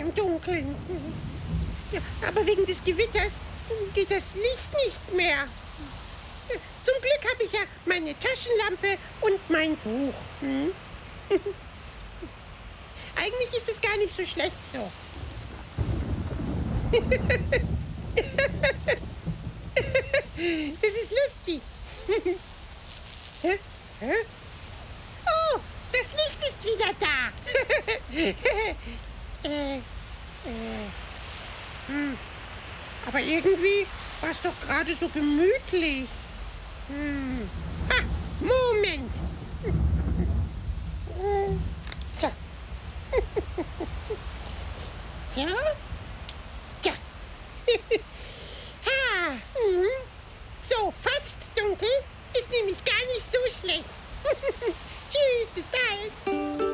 im Dunkeln. Ja, aber wegen des Gewitters geht das Licht nicht mehr. Zum Glück habe ich ja meine Taschenlampe und mein Buch. Eigentlich ist es gar nicht so schlecht so. Das ist lustig. Hä? Hä? Oh, das Licht ist wieder da. Aber irgendwie war es doch gerade so gemütlich. Ha, Moment. So. So.